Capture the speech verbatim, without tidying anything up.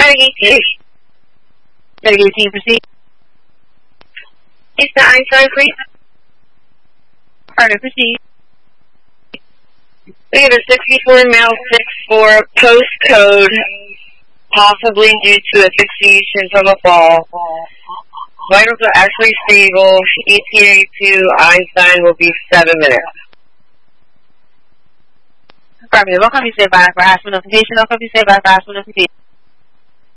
Medic eighteen. Medic eighteen, proceed. It's the Einstein, please. Carter, proceed. We have a sixty-four male six four postcode, possibly due to asphyxiation from a fall. Vitals are actually stable. E T A to Einstein will be seven minutes. Affirmative. I'll come you say by for hospital notification. I'll come you say by for hospital notification.